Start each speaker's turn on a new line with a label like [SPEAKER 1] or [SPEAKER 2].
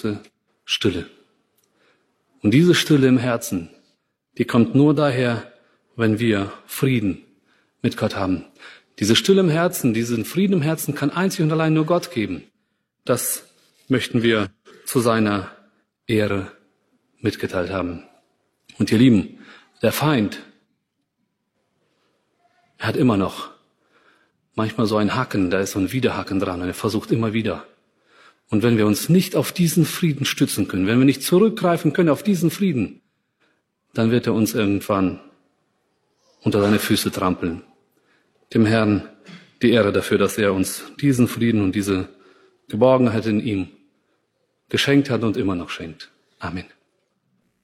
[SPEAKER 1] größte Stille. Und diese Stille im Herzen, die kommt nur daher, wenn wir Frieden mit Gott haben. Diese Stille im Herzen, diesen Frieden im Herzen kann einzig und allein nur Gott geben. Das möchten wir zu seiner Ehre mitgeteilt haben. Und ihr Lieben, der Feind, er hat immer noch manchmal so ein Haken, da ist so ein Widerhaken dran und er versucht immer wieder. Und wenn wir uns nicht auf diesen Frieden stützen können, wenn wir nicht zurückgreifen können auf diesen Frieden, dann wird er uns irgendwann unter seine Füße trampeln. Dem Herrn die Ehre dafür, dass er uns diesen Frieden und diese Geborgenheit in ihm geschenkt hat und immer noch schenkt. Amen.